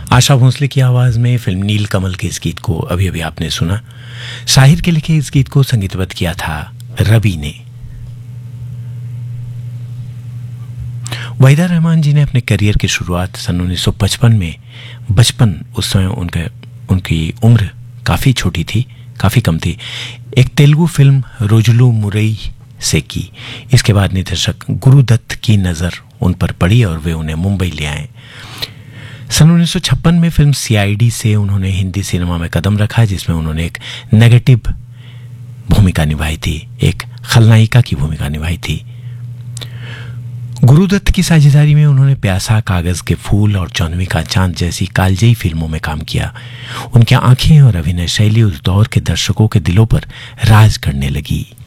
आशा भोसले की आवाज में फिल्म नीलकमल के इस गीत को अभी अभी आपने सुना। शाहिर के लिखे इस गीत को संगीतबद्ध किया था रवि ने। वहीदा रहमान जी ने अपने करियर की शुरुआत सन 1955 में, बचपन उस समय उनकी उम्र काफ़ी छोटी थी, काफ़ी कम थी, एक तेलुगु फिल्म रोजुलू मुरई से की। इसके बाद निर्देशक गुरुदत्त की नज़र उन पर पड़ी और वे उन्हें मुंबई ले आए। सन 1956 में फिल्म सीआईडी से उन्होंने हिंदी सिनेमा में कदम रखा, जिसमें उन्होंने एक नेगेटिव भूमिका निभाई थी, एक खलनायिका की भूमिका निभाई थी। गुरुदत्त की साझेदारी में उन्होंने प्यासा, कागज के फूल और 94 का चांद जैसी कालजयी फिल्मों में काम किया। उनकी आंखें और अभिनय शैली उस दौर के दर्शकों के दिलों पर राज करने लगी।